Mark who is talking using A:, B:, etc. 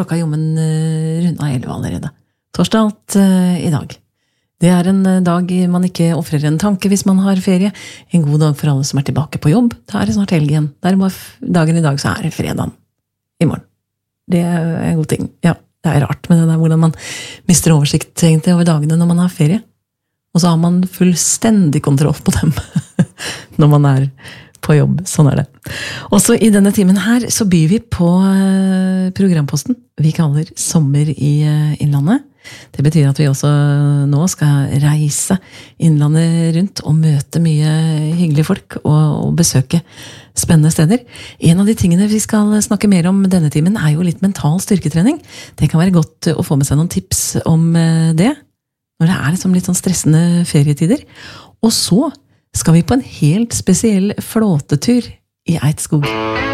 A: Klokka er jo men rundt 11 allerede. Torsdag alt i dag. Det er en dag man ikke offrer en tanke hvis man har ferie. En god dag for alle som er tilbake på jobb. Da er det snart helg igjen. Det er bare dagen i dag, så er det fredagen i morgen. Det er en god ting. Ja, det er rart med det der hvordan man mister oversikt egentlig over dagene når man har ferie. Og så har man fullstendig kontroll på dem når man er på jobb. Sånn er det. Også i denne timen her så byr vi på programposten vi kaller Sommer i Innlandet. Det betyr at vi også nå skal reise Innlandet rundt og møte mye hyggelige folk og besøke spennende steder. En av de tingene vi skal snakke mer om denne timen er jo litt mental styrketrening. Det kan være godt å få med seg noen tips om det, når det er liksom litt sånn stressende ferietider. Og så skal vi på en helt spesiell flåtetur i Eidskog.